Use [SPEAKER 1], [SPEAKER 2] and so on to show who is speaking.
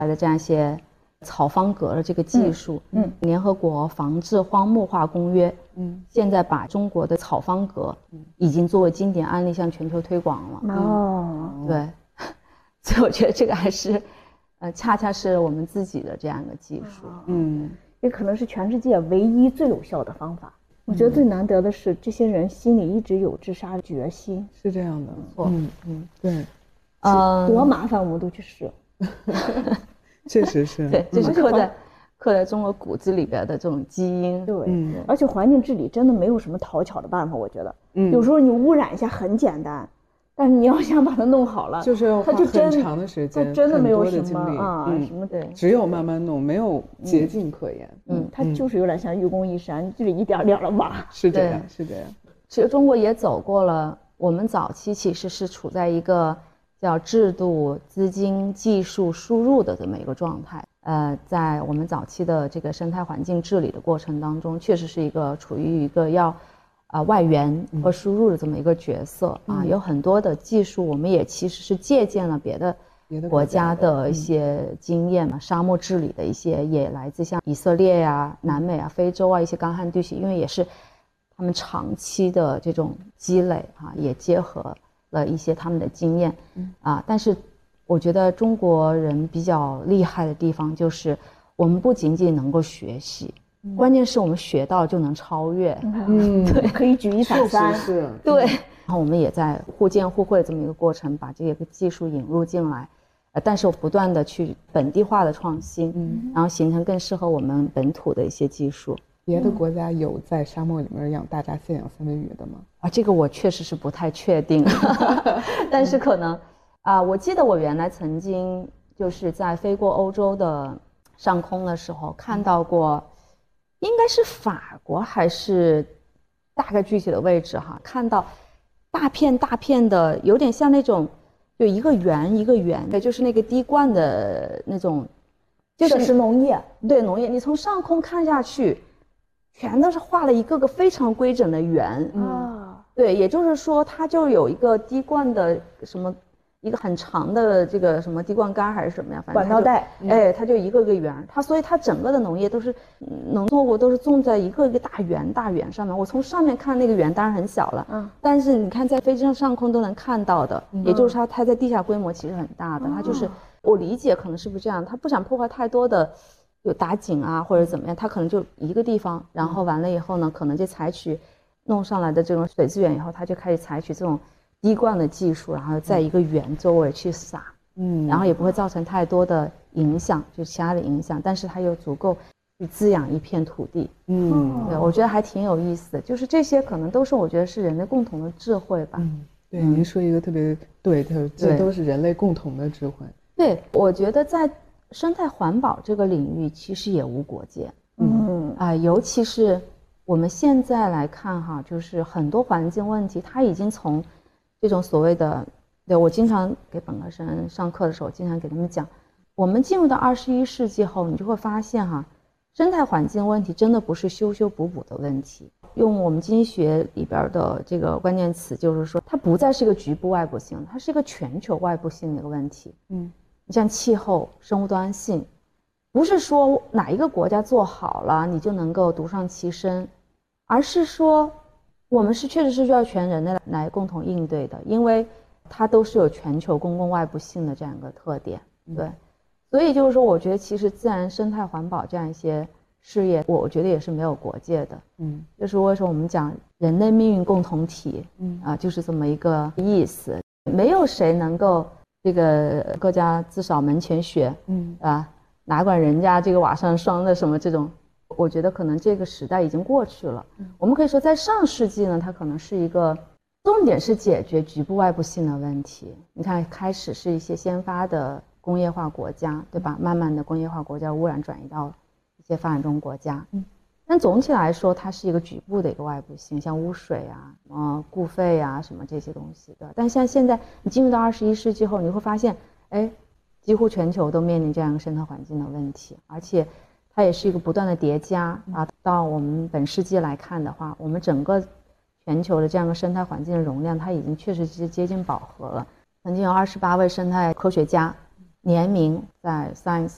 [SPEAKER 1] 来的这样一些草方格的这个技术，联合国防治荒漠化公约，现在把中国的草方格已经作为经典案例向全球推广了。对，所以我觉得这个还是，恰恰是我们自己的这样一个技术。
[SPEAKER 2] 也可能是全世界唯一最有效的方法。我觉得最难得的是，这些人心里一直有自杀的决心。
[SPEAKER 3] 是这样的，对，
[SPEAKER 2] 多麻烦我们都去试。
[SPEAKER 3] 确实是，
[SPEAKER 1] 对，这是刻在中国骨子里边的这种基因。
[SPEAKER 2] 对，而且环境治理真的没有什么讨巧的办法，我觉得，有时候你污染一下很简单，但是你要想把它弄好了，
[SPEAKER 3] 就是要花很长的时间，
[SPEAKER 2] 它真的没有
[SPEAKER 3] 什
[SPEAKER 2] 么什么对，
[SPEAKER 3] 只有慢慢弄，没有捷径可言。
[SPEAKER 2] 它就是有点像愚公移山，就是一点点的挖。
[SPEAKER 3] 是这样，是这样。
[SPEAKER 1] 其实中国也走过了，我们早期其实是处在一个叫制度、资金、技术输入的这么一个状态。在我们早期的这个生态环境治理的过程当中，确实是一个处于一个要外援和输入的这么一个角色啊。有很多的技术，我们也其实是借鉴了别的国家的一些经验嘛，沙漠治理的一些也来自像以色列呀、南美啊、非洲啊一些干旱地区，因为也是他们长期的这种积累啊，也结合了一些他们的经验但是我觉得中国人比较厉害的地方就是我们不仅仅能够学习，关键是我们学到就能超越。
[SPEAKER 2] 对，可以举一反三。
[SPEAKER 3] 是，
[SPEAKER 1] 对。然后我们也在互鉴互惠这么一个过程，把这个技术引入进来，但是不断的去本地化的创新，然后形成更适合我们本土的一些技术。
[SPEAKER 3] 别的国家有在沙漠里面养大闸蟹、养三文鱼的吗？
[SPEAKER 1] 这个我确实是不太确定，但是可能我记得我原来曾经就是在飞过欧洲的上空的时候看到过，应该是法国还是大概具体的位置哈，看到大片大片的，有点像那种就一个圆一个圆的，就是那个滴灌的那种，
[SPEAKER 2] 就是农业。
[SPEAKER 1] 对，农业，你从上空看下去，全都是画了一个个非常规整的圆对，也就是说它就有一个滴灌的什么一个很长的这个什么滴灌杆还是什么呀，反正
[SPEAKER 2] 管道带，
[SPEAKER 1] 它就一个个圆，所以它整个的农业都是农作物都是种在一个一个大圆上面。我从上面看那个圆当然很小了，但是你看在飞机上空都能看到的，也就是说它在地下规模其实很大的，它就是我理解可能是不是这样，它不想破坏太多的有打井或者怎么样，它可能就一个地方，然后完了以后呢，可能就采取弄上来的这种水资源以后，它就开始采取这种滴灌的技术，然后在一个圆周围去撒，然后也不会造成太多的影响，就其他的影响，但是它又足够去滋养一片土地。对，我觉得还挺有意思的，就是这些可能都是我觉得是人类共同的智慧吧。
[SPEAKER 3] 对，您说一个特别对，这都是人类共同的智慧。
[SPEAKER 1] 对，我觉得在生态环保这个领域其实也无国界。尤其是我们现在来看哈，就是很多环境问题，它已经从这种所谓的，对，我经常给本科生上课的时候，经常给他们讲，我们进入到21世纪后，你就会发现哈，生态环境问题真的不是修修补补的问题。用我们经济学里边的这个关键词，就是说它不再是一个局部外部性，它是一个全球外部性的一个问题。你像气候、生物多样性，不是说哪一个国家做好了你就能够独善其身，而是说我们确实是需要全人类来共同应对的，因为它都是有全球公共外部性的这样一个特点。对，所以就是说我觉得其实自然生态环保这样一些事业，我觉得也是没有国界的。就是为什么我们讲人类命运共同体，就是这么一个意思，没有谁能够这个各家自扫门前雪，哪管人家这个瓦上霜的什么这种，我觉得可能这个时代已经过去了。我们可以说在上世纪呢，它可能是一个重点是解决局部外部性的问题。你看开始是一些先发的工业化国家，对吧？慢慢的工业化国家污染转移到一些发展中国家，但总体来说它是一个局部的一个外部性，像污水固废什么这些东西，对吧？但像现在你进入到21世纪后，你会发现几乎全球都面临这样一个生态环境的问题，而且它也是一个不断的叠加到我们本世纪来看的话，我们整个全球的这样一个生态环境的容量，它已经确实是接近饱和了。曾经有28位生态科学家联名在 Science